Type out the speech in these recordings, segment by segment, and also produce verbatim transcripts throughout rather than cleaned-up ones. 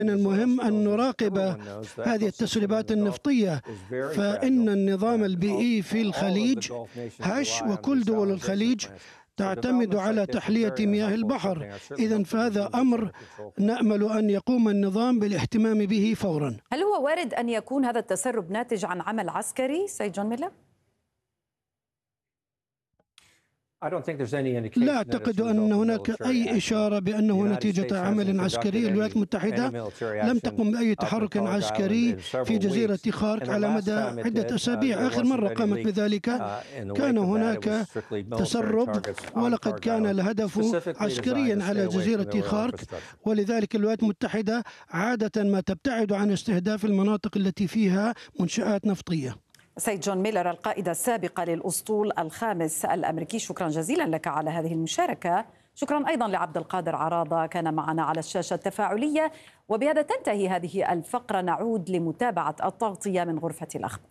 من المهم أن نراقب هذه التسريبات النفطية، فإن النظام البيئي في الخليج هش وكل دول الخليج تعتمد على تحلية مياه البحر. إذن فهذا أمر نأمل أن يقوم النظام بالاهتمام به فورا. هل هو وارد أن يكون هذا التسرب ناتج عن عمل عسكري سيد جون ميلر؟ لا أعتقد أن هناك أي إشارة بأنه نتيجة عمل عسكري. الولايات المتحدة لم تقم بأي تحرك عسكري في جزيرة خارك على مدى عدة أسابيع. آخر مرة قامت بذلك كان هناك تسرب، ولقد كان الهدف عسكريا على جزيرة خارك، ولذلك الولايات المتحدة عادة ما تبتعد عن استهداف المناطق التي فيها منشآت نفطية. سيد جون ميلر القائد السابق للأسطول الخامس الأمريكي، شكرا جزيلا لك على هذه المشاركة. شكرا أيضا لعبد القادر عراضة كان معنا على الشاشة التفاعلية. وبهذا تنتهي هذه الفقرة، نعود لمتابعة التغطية من غرفة الأخبار.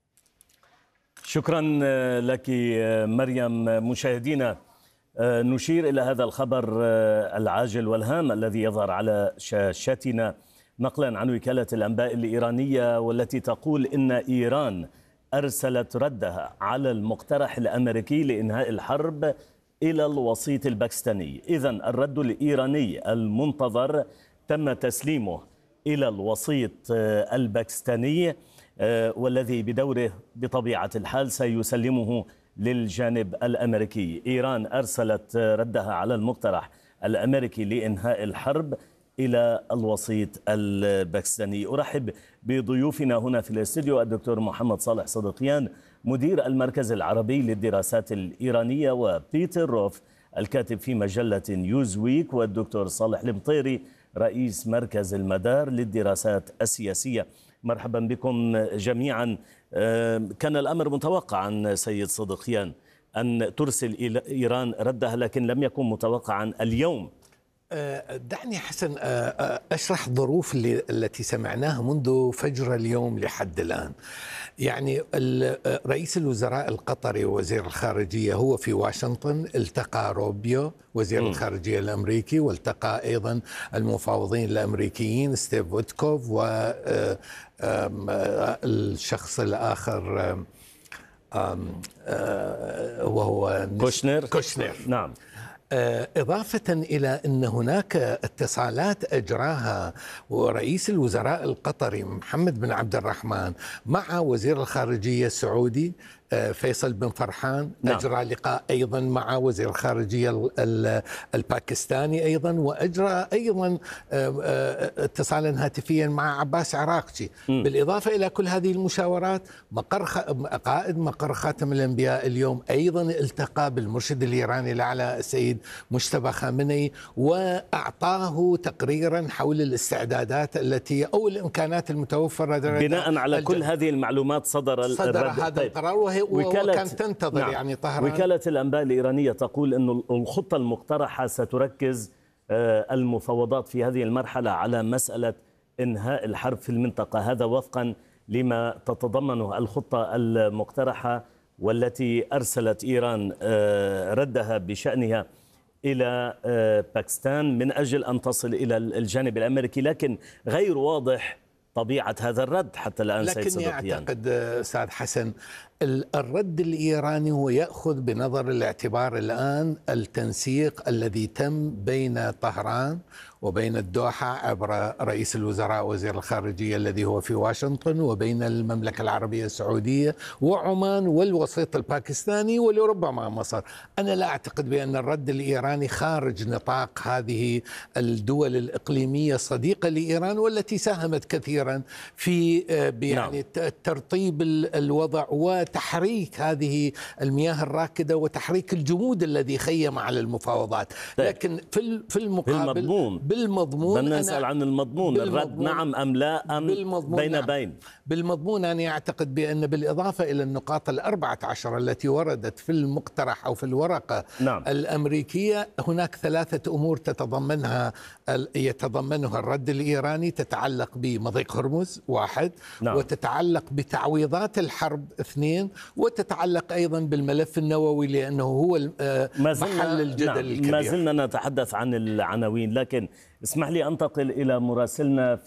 شكرا لك مريم. مشاهدينا، نشير إلى هذا الخبر العاجل والهام الذي يظهر على شاشتنا نقلا عن وكالة الأنباء الإيرانية، والتي تقول إن إيران أرسلت ردها على المقترح الأمريكي لإنهاء الحرب إلى الوسيط الباكستاني. إذن الرد الإيراني المنتظر تم تسليمه إلى الوسيط الباكستاني، والذي بدوره بطبيعة الحال سيسلمه للجانب الأمريكي. إيران أرسلت ردها على المقترح الأمريكي لإنهاء الحرب إلى الوسيط الباكستاني. أرحب بضيوفنا هنا في الاستوديو الدكتور محمد صالح صدقيان، مدير المركز العربي للدراسات الإيرانية، وبيتر روف الكاتب في مجلة نيوزويك، والدكتور صالح المطيري رئيس مركز المدار للدراسات السياسية. مرحبا بكم جميعا. كان الأمر متوقعا سيد صدقيان أن ترسل إيران ردها، لكن لم يكن متوقعا اليوم. دعني حسن أشرح الظروف التي سمعناها منذ فجر اليوم لحد الآن. يعني رئيس الوزراء القطري ووزير الخارجية هو في واشنطن، التقى روبيو وزير م. الخارجية الأمريكي، والتقى أيضا المفاوضين الأمريكيين ستيف ويتكوف والشخص الآخر وهو كوشنر. كوشنر نعم. إضافة إلى أن هناك اتصالات أجراها ورئيس الوزراء القطري محمد بن عبد الرحمن مع وزير الخارجية السعودي فيصل بن فرحان. نعم. أجرى لقاء أيضا مع وزير الخارجية الباكستاني أيضا، وأجرى أيضا اتصالا هاتفيا مع عباس عراقجي. م. بالإضافة إلى كل هذه المشاورات، مقر خ... قائد مقر خاتم الأنبياء اليوم أيضا التقى بالمرشد الإيراني الأعلى السيد مجتبى خامنئي، وأعطاه تقريرا حول الاستعدادات التي أو الإمكانات المتوفرة. بناء على كل هذه المعلومات صدر, صدر هذا القرار، وهي وكانت تنتظر. نعم. يعني طهران. وكالة الأنباء الإيرانية تقول أن الخطة المقترحة ستركز المفاوضات في هذه المرحلة على مسألة إنهاء الحرب في المنطقة، هذا وفقا لما تتضمنه الخطة المقترحة، والتي أرسلت إيران ردها بشأنها إلى باكستان من أجل أن تصل إلى الجانب الأمريكي. لكن غير واضح طبيعة هذا الرد حتى الآن. لكن أعتقد أستاذ حسن الرد الإيراني هو يأخذ بنظر الاعتبار الآن التنسيق الذي تم بين طهران وبين الدوحة عبر رئيس الوزراء وزير الخارجية الذي هو في واشنطن، وبين المملكة العربية السعودية وعمان والوسيط الباكستاني ولربما مصر. أنا لا أعتقد بأن الرد الإيراني خارج نطاق هذه الدول الإقليمية الصديقة لإيران، والتي ساهمت كثيرا في يعني ترطيب الوضع وتحريك هذه المياه الراكدة وتحريك الجمود الذي خيم على المفاوضات. لكن في في المقابل بالمضمون بالمضمون بدنا نسأل عن المضمون. الرد نعم أم لا أم بين نعم. بين بالمضمون أنا أعتقد بأن بالإضافة إلى النقاط الأربعة عشر التي وردت في المقترح أو في الورقة نعم. الأمريكية، هناك ثلاثة أمور تتضمنها يتضمنها الرد الإيراني، تتعلق بمضيق هرمز واحد، نعم. وتتعلق بتعويضات الحرب اثنين، الصين، وتتعلق أيضا بالملف النووي لأنه هو محل الجدل نعم الكبير. ما زلنا نتحدث عن العناوين، لكن اسمح لي أنتقل إلى مراسلنا